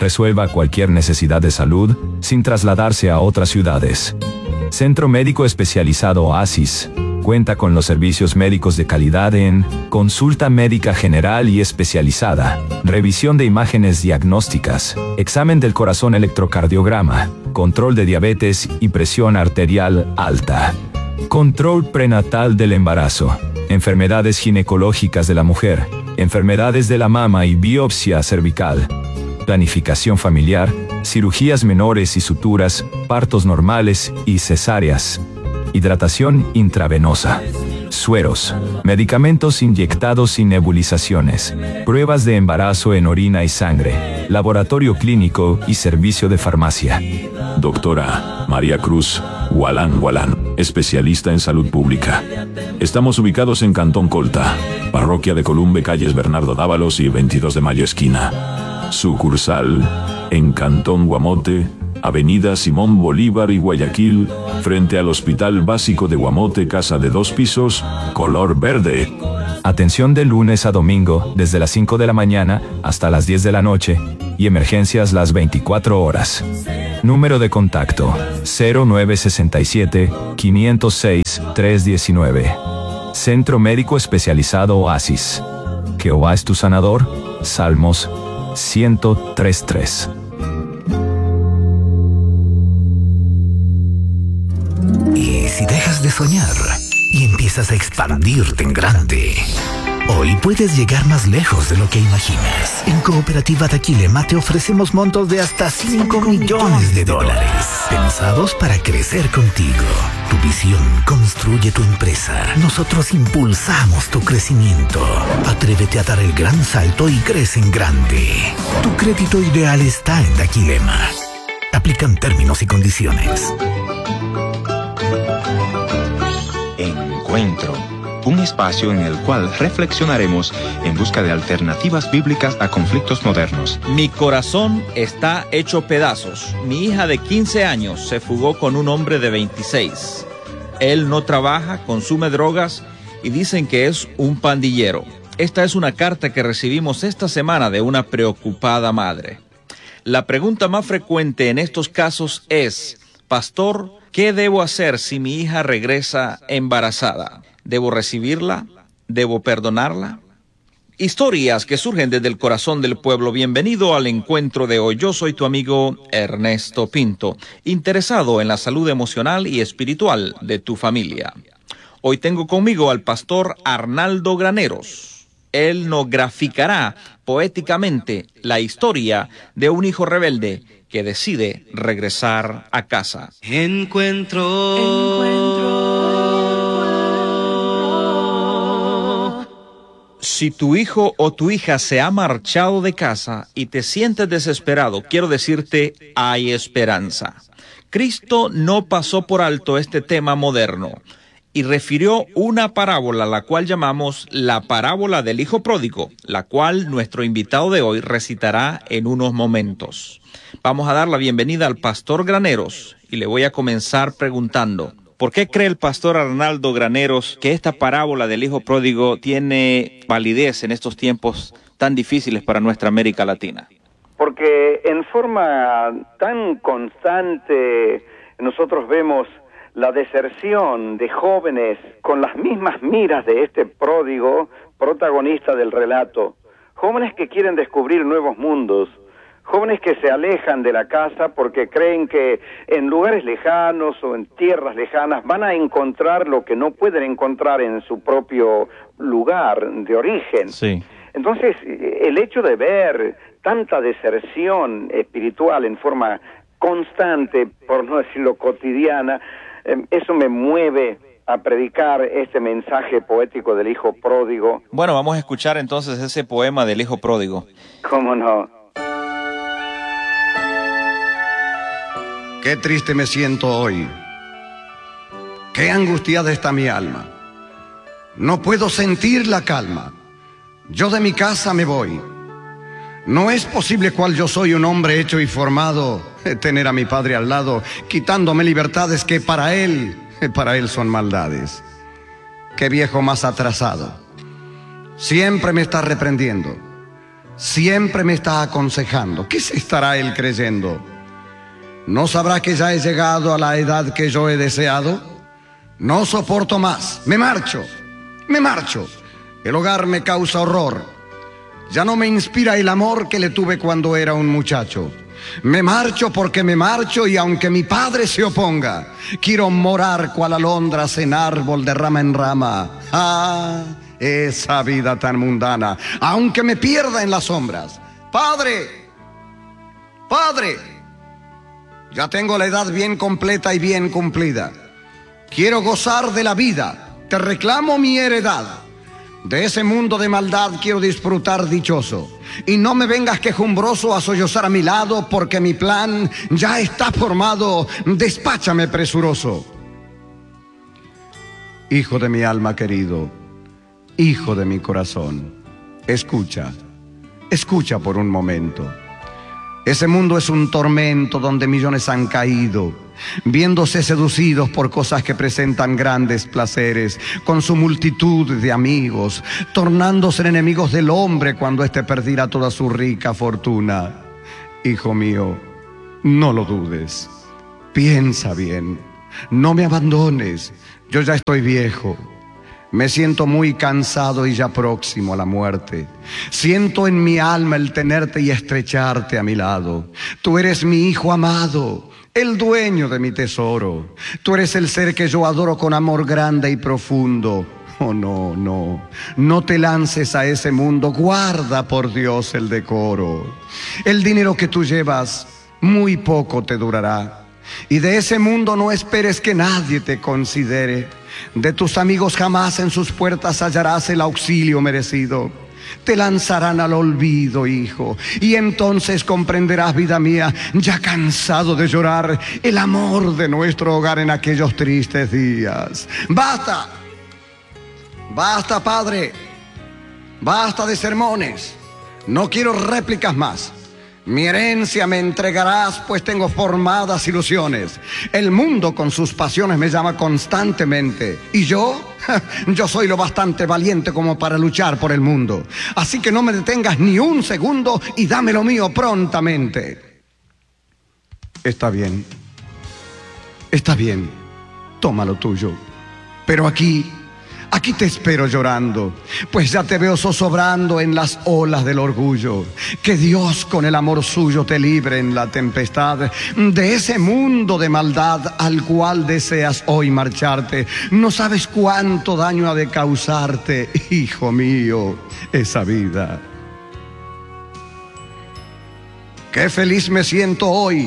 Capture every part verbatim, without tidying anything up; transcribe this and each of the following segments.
Resuelva cualquier necesidad de salud sin trasladarse a otras ciudades. Centro Médico Especializado Oasis. Cuenta con los servicios médicos de calidad en consulta médica general y especializada, revisión de imágenes diagnósticas, examen del corazón electrocardiograma, control de diabetes y presión arterial alta, control prenatal del embarazo, enfermedades ginecológicas de la mujer, enfermedades de la mama y biopsia cervical, planificación familiar, cirugías menores y suturas, partos normales y cesáreas, hidratación intravenosa, sueros, medicamentos inyectados y nebulizaciones, pruebas de embarazo en orina y sangre, laboratorio clínico y servicio de farmacia. Doctora María Cruz Gualán Gualán, especialista en salud pública. Estamos ubicados en Cantón Colta, Parroquia de Columbe, calles Bernardo Dávalos y veintidós de mayo esquina. Sucursal en Cantón Guamote, Avenida Simón Bolívar y Guayaquil, frente al Hospital Básico de Guamote, casa de dos pisos, color verde. Atención de lunes a domingo, desde las cinco de la mañana hasta las diez de la noche, y emergencias las veinticuatro horas. Número de contacto, cero nueve seis siete, cinco cero seis, tres uno nueve. Centro Médico Especializado Oasis. Jehová es tu sanador. Salmos ciento tres tres. ¿Y si dejas de soñar y empiezas a expandirte en grande? Hoy puedes llegar más lejos de lo que imaginas. En Cooperativa Daquilema te ofrecemos montos de hasta cinco millones de dólares, pensados para crecer contigo. Tu visión construye tu empresa. Nosotros impulsamos tu crecimiento. Atrévete a dar el gran salto y crece en grande. Tu crédito ideal está en Daquilema. Aplican términos y condiciones. Encuentro, un espacio en el cual reflexionaremos en busca de alternativas bíblicas a conflictos modernos. Mi corazón está hecho pedazos. Mi hija de quince años se fugó con un hombre de veintiséis. Él no trabaja, consume drogas y dicen que es un pandillero. Esta es una carta que recibimos esta semana de una preocupada madre. La pregunta más frecuente en estos casos es: Pastor, ¿qué debo hacer si mi hija regresa embarazada? ¿Debo recibirla? ¿Debo perdonarla? Historias que surgen desde el corazón del pueblo. Bienvenido al encuentro de hoy. Yo soy tu amigo Ernesto Pinto, interesado en la salud emocional y espiritual de tu familia. Hoy tengo conmigo al pastor Arnaldo Graneros. Él nos graficará poéticamente la historia de un hijo rebelde que decide regresar a casa. Encuentro, encuentro. Si tu hijo o tu hija se ha marchado de casa y te sientes desesperado, quiero decirte, hay esperanza. Cristo no pasó por alto este tema moderno y refirió una parábola, la cual llamamos la parábola del hijo pródigo, la cual nuestro invitado de hoy recitará en unos momentos. Vamos a dar la bienvenida al pastor Graneros y le voy a comenzar preguntando: ¿por qué cree el pastor Arnaldo Graneros que esta parábola del hijo pródigo tiene validez en estos tiempos tan difíciles para nuestra América Latina? Porque en forma tan constante nosotros vemos la deserción de jóvenes con las mismas miras de este pródigo, protagonista del relato. Jóvenes que quieren descubrir nuevos mundos, jóvenes que se alejan de la casa porque creen que en lugares lejanos o en tierras lejanas van a encontrar lo que no pueden encontrar en su propio lugar de origen. Sí. Entonces, el hecho de ver tanta deserción espiritual en forma constante, por no decirlo cotidiana, eso me mueve a predicar este mensaje poético del hijo pródigo. Bueno, vamos a escuchar entonces ese poema del hijo pródigo. ¿Cómo no? Qué triste me siento hoy. Qué angustiada está mi alma. No puedo sentir la calma. Yo de mi casa me voy. No es posible, cual yo soy un hombre hecho y formado, tener a mi padre al lado, quitándome libertades que para él, para él son maldades. Qué viejo más atrasado. Siempre me está reprendiendo. Siempre me está aconsejando. ¿Qué se estará él creyendo? ¿No sabrá que ya he llegado a la edad que yo he deseado? No soporto más. Me marcho. Me marcho. El hogar me causa horror. Ya no me inspira el amor que le tuve cuando era un muchacho. Me marcho porque me marcho y aunque mi padre se oponga, quiero morar cual alondras en árbol de rama en rama. Ah, esa vida tan mundana, aunque me pierda en las sombras. Padre, padre, ya tengo la edad bien completa y bien cumplida. Quiero gozar de la vida, te reclamo mi heredad. De ese mundo de maldad quiero disfrutar dichoso. Y no me vengas quejumbroso a sollozar a mi lado, porque mi plan ya está formado. Despáchame presuroso. Hijo de mi alma querido, hijo de mi corazón, escucha, escucha por un momento. Ese mundo es un tormento donde millones han caído, viéndose seducidos por cosas que presentan grandes placeres, con su multitud de amigos, tornándose en enemigos del hombre cuando éste perdirá toda su rica fortuna. Hijo mío, no lo dudes, piensa bien, no me abandones, yo ya estoy viejo. Me siento muy cansado y ya próximo a la muerte. Siento en mi alma el tenerte y estrecharte a mi lado. Tú eres mi hijo amado, el dueño de mi tesoro. Tú eres el ser que yo adoro con amor grande y profundo. Oh, no, no, no te lances a ese mundo. Guarda, por Dios, el decoro. El dinero que tú llevas muy poco te durará. Y de ese mundo no esperes que nadie te considere. De tus amigos jamás en sus puertas hallarás el auxilio merecido. Te lanzarán al olvido, hijo, y entonces comprenderás, vida mía, ya cansado de llorar, el amor de nuestro hogar en aquellos tristes días. ¡Basta! ¡Basta, padre! ¡Basta de sermones! No quiero réplicas más. Mi herencia me entregarás, pues tengo formadas ilusiones. El mundo con sus pasiones me llama constantemente. ¿Y yo? Yo soy lo bastante valiente como para luchar por el mundo. Así que no me detengas ni un segundo y dame lo mío prontamente. Está bien. Está bien. Toma lo tuyo. Pero aquí... Aquí te espero llorando, pues ya te veo zozobrando en las olas del orgullo. Que Dios con el amor suyo te libre en la tempestad de ese mundo de maldad al cual deseas hoy marcharte. No sabes cuánto daño ha de causarte, hijo mío, esa vida. Qué feliz me siento hoy.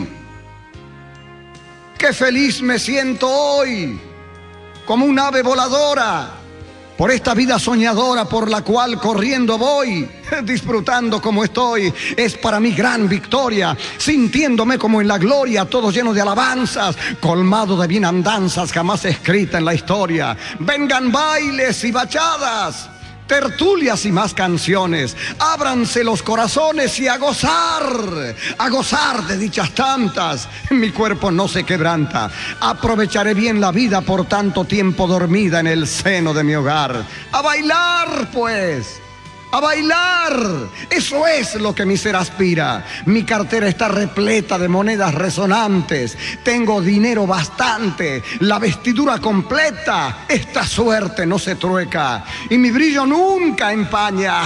Qué feliz me siento hoy, como un ave voladora, por esta vida soñadora por la cual corriendo voy, disfrutando como estoy. Es para mí gran victoria, sintiéndome como en la gloria, todo lleno de alabanzas, colmado de bienandanzas jamás escrita en la historia. Vengan bailes y bachadas, tertulias y más canciones, ábranse los corazones y a gozar, a gozar de dichas tantas. Mi cuerpo no se quebranta, aprovecharé bien la vida por tanto tiempo dormida en el seno de mi hogar. A bailar pues, a bailar, eso es lo que mi ser aspira. Mi cartera está repleta de monedas resonantes, tengo dinero bastante, la vestidura completa, esta suerte no se trueca y mi brillo nunca empaña.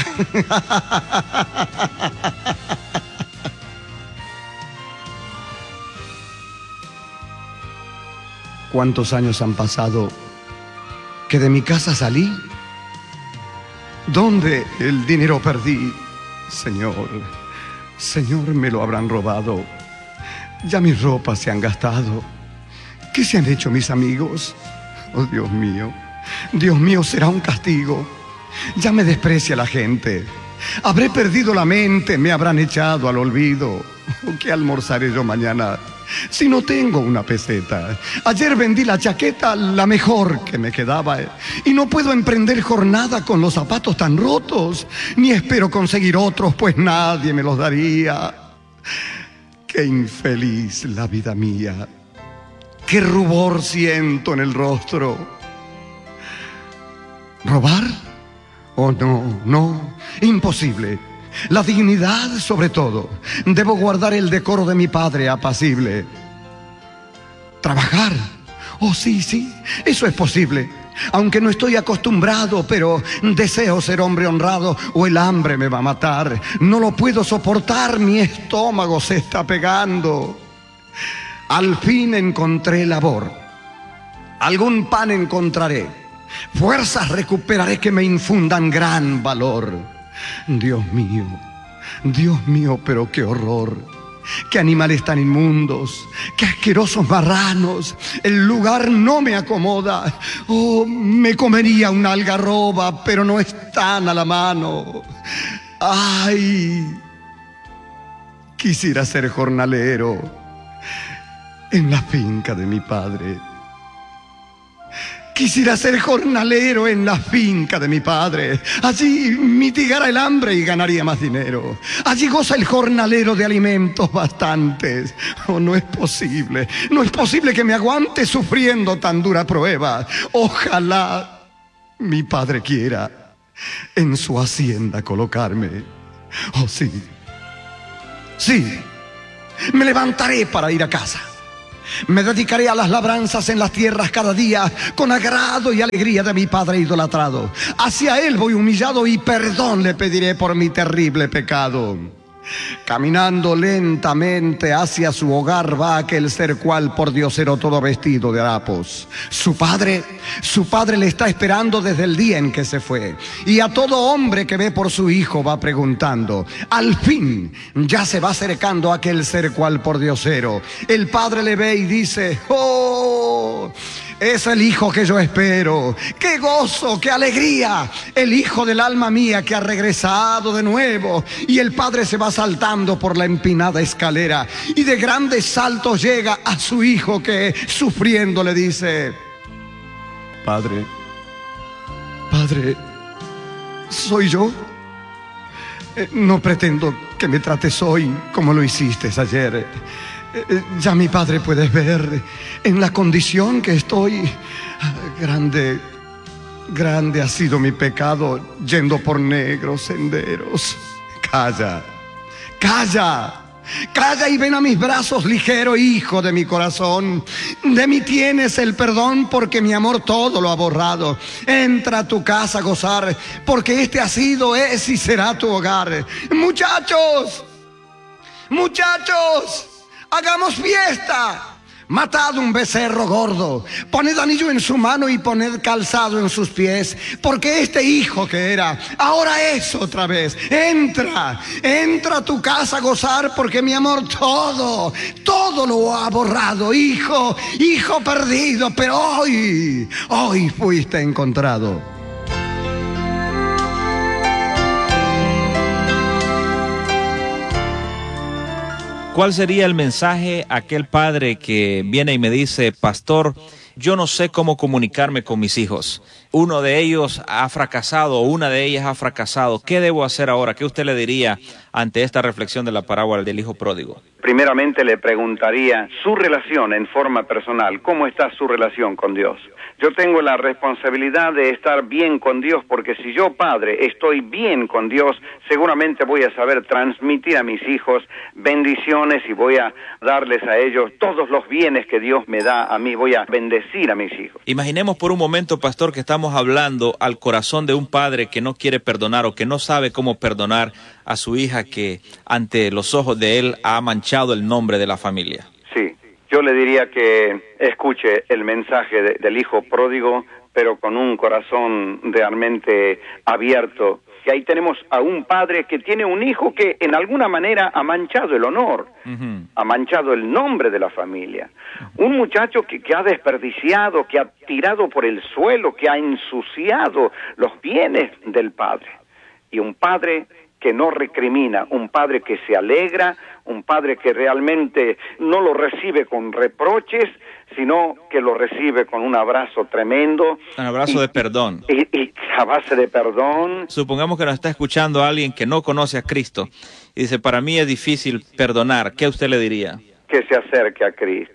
¿Cuántos años han pasado que de mi casa salí? ¿Dónde el dinero perdí? Señor, Señor, me lo habrán robado. Ya mis ropas se han gastado. ¿Qué se han hecho mis amigos? Oh, Dios mío, Dios mío, será un castigo. Ya me desprecia la gente. Habré perdido la mente, me habrán echado al olvido. ¿Qué almorzaré yo mañana si no tengo una peseta? Ayer vendí la chaqueta, la mejor que me quedaba, y no puedo emprender jornada con los zapatos tan rotos, ni espero conseguir otros, pues nadie me los daría. Qué infeliz la vida mía, qué rubor siento en el rostro. ¿Robar? Oh, no, no, imposible. la dignidad sobre todo. Debo guardar el decoro de mi padre apacible. Trabajar. Oh, sí, sí, eso es posible. Aunque no estoy acostumbrado, pero deseo ser hombre honrado o el hambre me va a matar. No lo puedo soportar, mi estómago se está pegando. Al fin encontré labor. Algún pan encontraré. Fuerzas recuperaré que me infundan gran valor. Dios mío, Dios mío, pero qué horror. Qué animales tan inmundos, qué asquerosos marranos. El lugar no me acomoda. Oh, me comería una algarroba, pero no están a la mano. Ay, quisiera ser jornalero en la finca de mi padre. Quisiera ser jornalero en la finca de mi padre. Allí mitigara el hambre y ganaría más dinero. Allí goza el jornalero de alimentos bastantes. Oh, no es posible. No es posible que me aguante sufriendo tan dura prueba. Ojalá mi padre quiera en su hacienda colocarme. Oh, sí. Sí. Me levantaré para ir a casa. Me dedicaré a las labranzas en las tierras cada día, con agrado y alegría de mi padre idolatrado. Hacia él voy humillado y perdón le pediré por mi terrible pecado. Caminando lentamente hacia su hogar va aquel ser cual por diosero todo vestido de harapos. Su padre, su padre le está esperando desde el día en que se fue. Y a todo hombre que ve por su hijo va preguntando. Al fin ya se va acercando aquel ser cual por diosero. El padre le ve y dice: ¡oh! Es el hijo que yo espero. ¡Qué gozo, qué alegría! El hijo del alma mía que ha regresado de nuevo. Y el padre se va saltando por la empinada escalera y de grandes saltos llega a su hijo que, sufriendo, le dice: Padre, Padre, ¿soy yo? Eh, no pretendo que me trates hoy como lo hiciste ayer. Ya mi padre puedes ver en la condición que estoy. Grande, grande ha sido mi pecado yendo por negros senderos. Calla, calla, calla y ven a mis brazos, ligero hijo de mi corazón. De mí tienes el perdón porque mi amor todo lo ha borrado. Entra a tu casa a gozar porque este ha sido, es y será tu hogar. Muchachos, muchachos, hagamos fiesta. Matad un becerro gordo, poned anillo en su mano y poned calzado en sus pies, porque este hijo que era, ahora es otra vez. Entra, entra a tu casa a gozar, porque mi amor todo, todo lo ha borrado. Hijo, hijo perdido, pero hoy, hoy fuiste encontrado. ¿Cuál sería el mensaje a aquel padre que viene y me dice: pastor, yo no sé cómo comunicarme con mis hijos? Uno de ellos ha fracasado o una de ellas ha fracasado. ¿Qué debo hacer ahora? ¿Qué usted le diría ante esta reflexión de la parábola del hijo pródigo? Primeramente le preguntaría su relación en forma personal. ¿Cómo está su relación con Dios? Yo tengo la responsabilidad de estar bien con Dios, porque si yo, padre, estoy bien con Dios, seguramente voy a saber transmitir a mis hijos bendiciones y voy a darles a ellos todos los bienes que Dios me da a mí. Voy a bendecir a mis hijos. Imaginemos por un momento, pastor, que estamos hablando al corazón de un padre que no quiere perdonar o que no sabe cómo perdonar a su hija que ante los ojos de él ha manchado el nombre de la familia. Sí. Yo le diría que escuche el mensaje de, del hijo pródigo, pero con un corazón realmente abierto. Que ahí tenemos a un padre que tiene un hijo que en alguna manera ha manchado el honor, uh-huh. ha manchado el nombre de la familia. Uh-huh. Un muchacho que, que ha desperdiciado, que ha tirado por el suelo, que ha ensuciado los bienes del padre. Y un padre que no recrimina, un padre que se alegra, un padre que realmente no lo recibe con reproches, sino que lo recibe con un abrazo tremendo. Un abrazo y, de perdón. Y, y a base de perdón. Supongamos que nos está escuchando alguien que no conoce a Cristo y dice: para mí es difícil perdonar. ¿Qué usted le diría? Que se acerque a Cristo.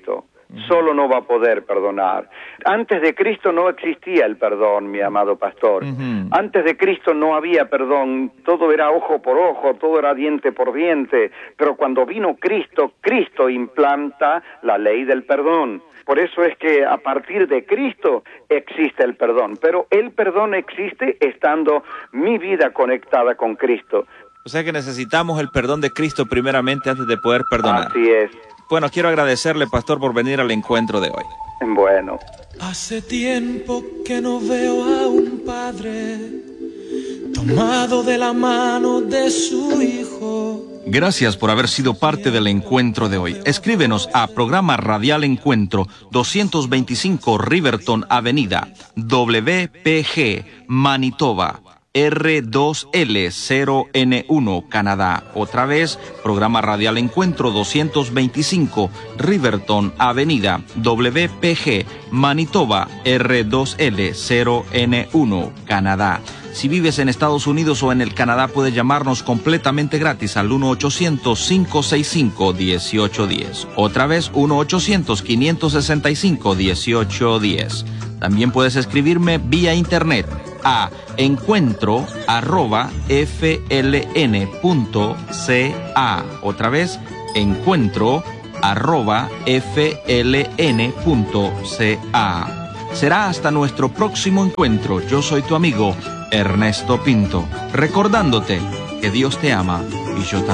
solo no va a poder perdonar. Antes de Cristo no existía el perdón, mi amado pastor. Uh-huh. Antes de Cristo no había perdón, todo era ojo por ojo, todo era diente por diente, pero cuando vino Cristo, Cristo implanta la ley del perdón. Por eso es que a partir de Cristo existe el perdón, pero el perdón existe estando mi vida conectada con Cristo. O sea que necesitamos el perdón de Cristo primeramente antes de poder perdonar. Así es. Bueno, quiero agradecerle, pastor, por venir al encuentro de hoy. Bueno. Hace tiempo que no veo a un padre tomado de la mano de su hijo. Gracias por haber sido parte del encuentro de hoy. Escríbenos a Programa Radial Encuentro, doscientos veinticinco Riverton Avenida, W P G, Manitoba, R dos L cero N uno, Canadá. Otra vez, Programa Radial Encuentro, doscientos veinticinco Riverton Avenida, W P G, Manitoba, R dos L cero N uno, Canadá. Si vives en Estados Unidos o en el Canadá, puedes llamarnos completamente gratis al uno ochocientos, cinco seis cinco, uno ocho uno cero. Otra vez, uno ochocientos, cinco seis cinco, uno ocho uno cero. También puedes escribirme vía internet a encuentro arroba fln punto ca. Otra vez, encuentro arroba fln punto ca. Será hasta nuestro próximo encuentro. Yo soy tu amigo Ernesto Pinto, recordándote que Dios te ama y yo también.